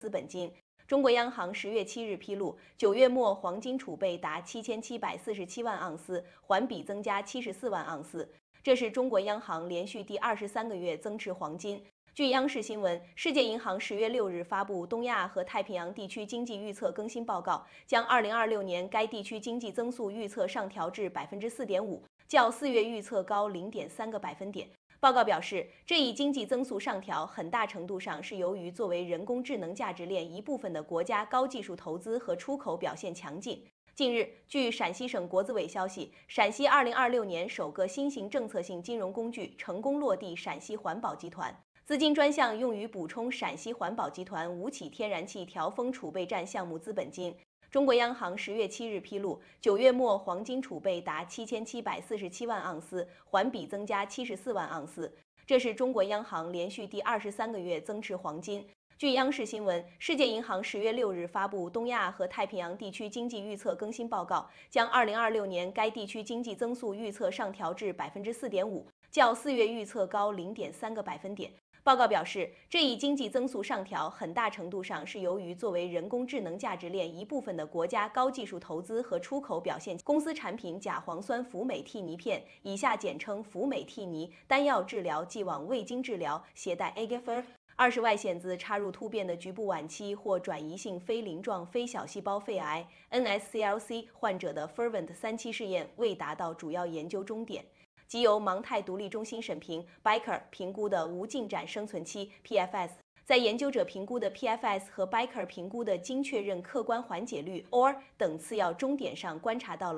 资本金。中国央行10月7日披露，9月末黄金储备达7747万盎司，环比增加74万盎司。这是中国央行连续第23个月增持黄金。据央视新闻，世界银行10月6日发布东亚和太平洋地区经济预测更新报告，将2026年该地区经济增速预测上调至4.5%，较4月预测高0.3个百分点。报告表示，这一经济增速上调很大程度上是由于作为人工智能价值链一部分的国家高技术投资和出口表现强劲。近日，据陕西省国资委消息，陕西2026年首个新型政策性金融工具成功落地陕西环保集团。资金专项用于补充陕西环保集团吴起天然气调峰储备站项目资本金。中国央行10月7日披露，9月末黄金储备达7747万盎司，环比增加74万盎司。这是中国央行连续第23个月增持黄金。据央视新闻，世界银行10月6日发布东亚和太平洋地区经济预测更新报告，将2026年该地区经济增速预测上调至4.5%，较4月预测高0.3个百分点。报告表示，这一经济增速上调很大程度上是由于作为人工智能价值链一部分的国家高技术投资和出口表现。公司产品甲磺酸氟镁替尼片（以下简称氟镁替尼）单药治疗既往未经治疗携带 Agfer20 外显子插入突变的局部晚期或转移性非鳞状非小细胞肺癌 （NSCLC） 患者的 Fervent3期试验未达到主要研究终点。即由芒泰独立中心审评 Biker 评估的无进展生存期 PFS， 在研究者评估的 PFS 和 Biker 评估的经确认客观缓解率 OR 等次要终点上观察到了